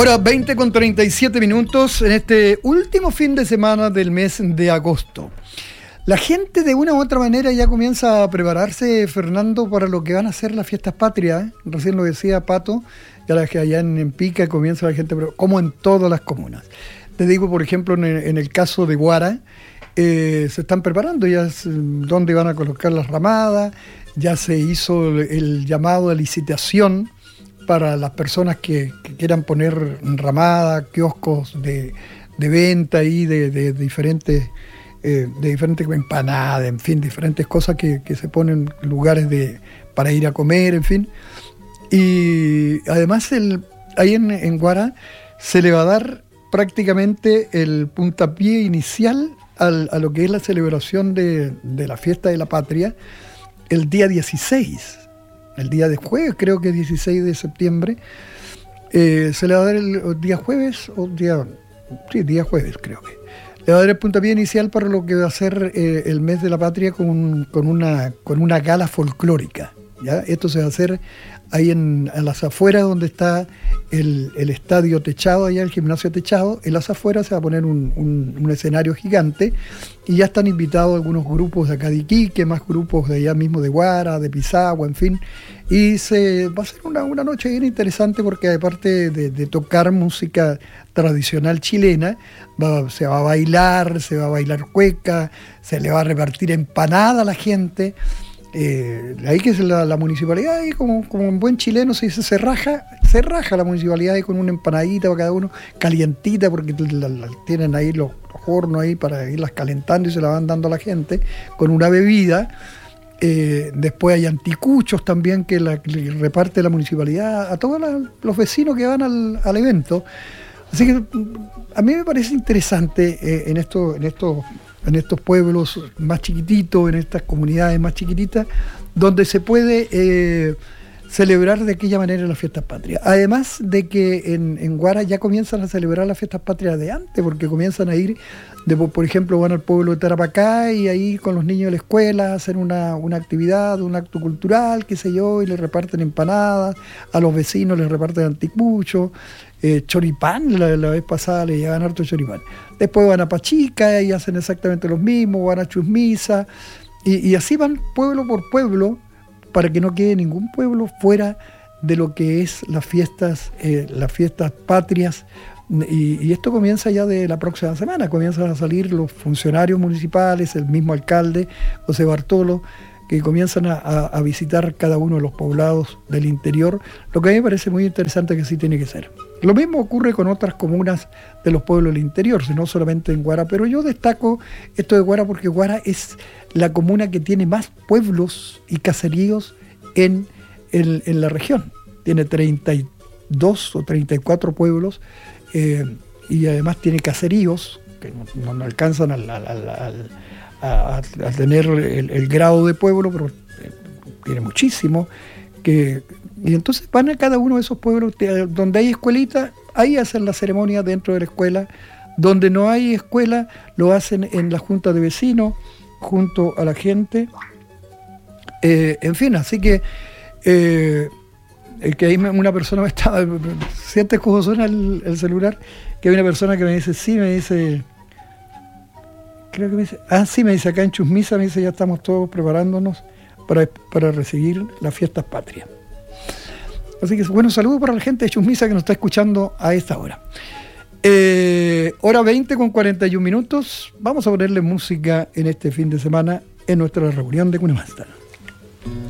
Hora 20:37 en este último fin de semana del mes de agosto. La gente de una u otra manera ya comienza a prepararse, Fernando, para lo que van a ser las fiestas patrias. Recién lo decía Pato, ya las que allá en Pica comienza la gente, como en todas las comunas. Te digo, por ejemplo, en el caso de Guara, se están preparando ya dónde van a colocar las ramadas, ya se hizo el llamado a licitación para las personas que quieran poner ramadas, kioscos de venta ahí de diferentes empanadas, en fin, diferentes cosas que se ponen lugares para ir a comer, en fin. Y además ahí en Guara se le va a dar prácticamente el puntapié inicial a lo que es la celebración de la fiesta de la patria el día 16. El día de jueves, creo que es 16 de septiembre, se le va a dar el día jueves, día jueves creo que. Le va a dar el puntapié inicial para lo que va a ser el mes de la patria con una gala folclórica, ¿ya? Esto se va a hacer ahí en las afueras donde está el estadio techado, allá el gimnasio techado. En las afueras se va a poner un escenario gigante y ya están invitados algunos grupos de acá de Iquique, más grupos de allá mismo de Guara, de Pisagua, en fin. Y va a ser una noche bien interesante porque aparte de tocar música tradicional chilena, se va a bailar cueca, se le va a repartir empanada a la gente. Ahí que es la municipalidad, ahí como en buen chileno se dice, se raja la municipalidad ahí con una empanadita para cada uno, calientita, porque tienen ahí los hornos ahí para irlas calentando y se la van dando a la gente con una bebida. Después hay anticuchos también que le reparte la municipalidad a todos los vecinos que van al evento. Así que a mí me parece interesante en estos pueblos más chiquititos, en estas comunidades más chiquititas, donde se puede celebrar de aquella manera las fiestas patrias. Además de que en Guara ya comienzan a celebrar las fiestas patrias de antes, porque comienzan a ir, por ejemplo, van al pueblo de Tarapacá y ahí con los niños de la escuela hacen una actividad, un acto cultural, qué sé yo, y les reparten empanadas, a los vecinos les reparten anticuchos, choripán, la vez pasada le llevan harto choripán. Después van a Pachica y hacen exactamente lo mismo, van a Chusmisa, y así van pueblo por pueblo, para que no quede ningún pueblo fuera de lo que es las fiestas patrias. Y esto comienza ya de la próxima semana, comienzan a salir los funcionarios municipales, el mismo alcalde, José Bartolo, que comienzan a visitar cada uno de los poblados del interior, lo que a mí me parece muy interesante, que sí tiene que ser. Lo mismo ocurre con otras comunas de los pueblos del interior, no solamente en Guara, pero yo destaco esto de Guara porque Guara es la comuna que tiene más pueblos y caseríos en la región. Tiene 32 o 34 pueblos y además tiene caseríos que no alcanzan a tener el grado de pueblo, pero tiene muchísimo. Y entonces van a cada uno de esos pueblos donde hay escuelita, ahí hacen la ceremonia dentro de la escuela. Donde no hay escuela, lo hacen en la junta de vecinos, junto a la gente. En fin, así que que ahí una persona me estaba, sientes cómo suena el celular, que hay una persona que me dice, creo que me dice, sí, me dice acá en Chusmisa, me dice, ya estamos todos preparándonos para recibir las fiestas patrias. Así que, bueno, saludos para la gente de Chusmisa que nos está escuchando a esta hora. Hora 20:41. Vamos a ponerle música en este fin de semana en nuestra reunión de Cunemaster.